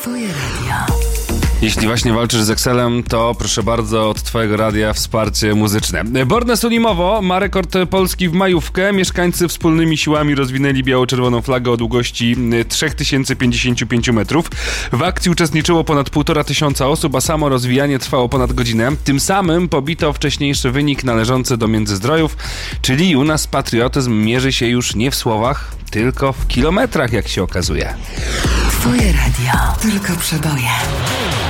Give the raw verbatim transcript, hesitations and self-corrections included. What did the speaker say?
Twoje radio. Jeśli właśnie walczysz z Excelem, to proszę bardzo, od Twojego radia wsparcie muzyczne. Borne Sulimowo ma rekord Polski w majówkę. Mieszkańcy wspólnymi siłami rozwinęli biało-czerwoną flagę o długości trzy tysiące pięćdziesiąt pięć metrów. W akcji uczestniczyło ponad półtora tysiąca osób, a samo rozwijanie trwało ponad godzinę. Tym samym pobito wcześniejszy wynik należący do Międzyzdrojów, czyli u nas patriotyzm mierzy się już nie w słowach, tylko w kilometrach, jak się okazuje. Twoje radio. Tylko przeboje.